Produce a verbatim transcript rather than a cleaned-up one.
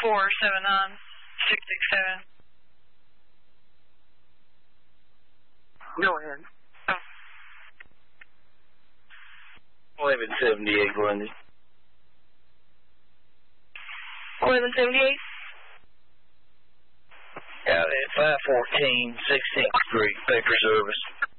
four seven nine six six seven. Go ahead. eleven seventy-eight, Grundy. eleven seventy-eight? Out at five fourteen sixteenth Street, paper service.